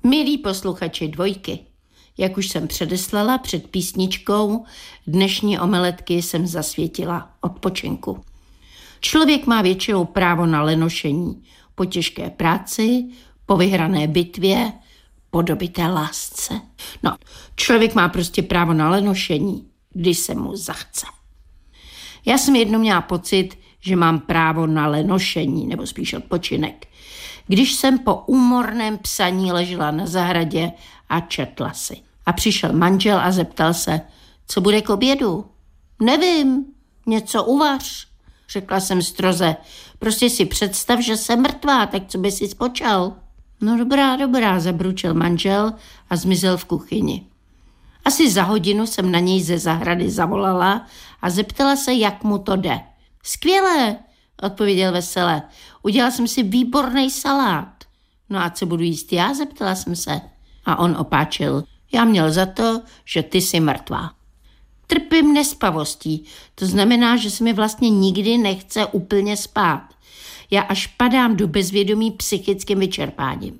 Milí posluchači Dvojky, jak už jsem předeslala před písničkou, dnešní omeletky jsem zasvětila odpočinku. Člověk má většinou právo na lenošení po těžké práci, po vyhrané bitvě, po dobité lásce. No, člověk má prostě právo na lenošení, když se mu zachce. Já jsem jednou měla pocit, že mám právo na lenošení, nebo spíš odpočinek, když jsem po úmorném psaní ležela na zahradě a četla si. A přišel manžel a zeptal se, co bude k obědu. Nevím, něco uvař, řekla jsem stroze. Prostě si představ, že jsem mrtvá, tak co by si spočal? No dobrá, zabručel manžel a zmizel v kuchyni. Asi za hodinu jsem na něj ze zahrady zavolala a zeptala se, jak mu to jde. Skvěle, odpověděl vesele. Udělal jsem si výborný salát. No a co budu jíst já, zeptala jsem se. A on opáčil. Já měl za to, že ty jsi mrtvá. Trpím nespavostí. To znamená, že se mi vlastně nikdy nechce úplně spát. Já až padám do bezvědomí psychickým vyčerpáním.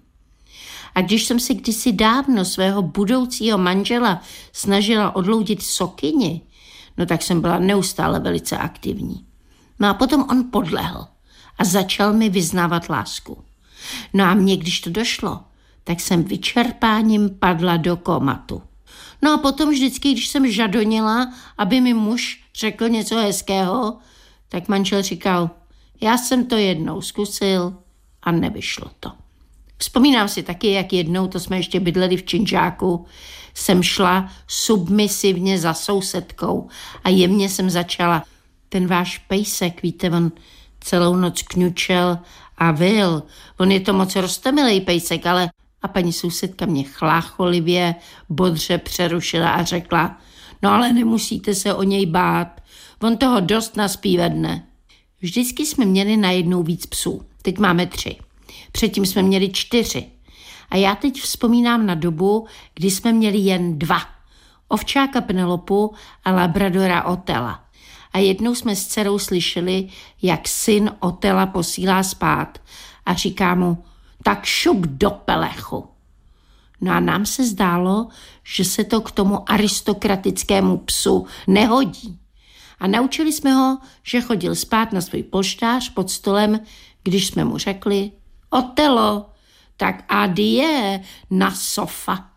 A když jsem si kdysi dávno svého budoucího manžela snažila odloudit sokyni, no tak jsem byla neustále velice aktivní. No a potom on podlehl a začal mi vyznávat lásku. No a mně, když to došlo, tak jsem vyčerpáním padla do komatu. No a potom vždycky, když jsem žadonila, aby mi muž řekl něco hezkého, tak manžel říkal, já jsem to jednou zkusil a nevyšlo to. Vzpomínám si taky, jak jednou, to jsme ještě bydleli v Činžáku, jsem šla submisivně za sousedkou a jemně jsem začala, ten váš pejsek, víte, on celou noc kňučel a vyl. On je to moc roztomilej pejsek, ale... A paní sousedka mě chlácholivě, bodře přerušila a řekla, no ale nemusíte se o něj bát, on toho dost naspí ve dne. Vždycky jsme měli najednou víc psů, teď máme 3. Předtím jsme měli 4. A já teď vzpomínám na dobu, kdy jsme měli jen 2. Ovčáka Penelopu a labradora Otela. A jednou jsme s dcerou slyšeli, jak syn Otela posílá spát a říká mu, tak šup do pelechu. No a nám se zdálo, že se to k tomu aristokratickému psu nehodí. A naučili jsme ho, že chodil spát na svůj polštář pod stolem, když jsme mu řekli, Otelo, tak adie na sofa.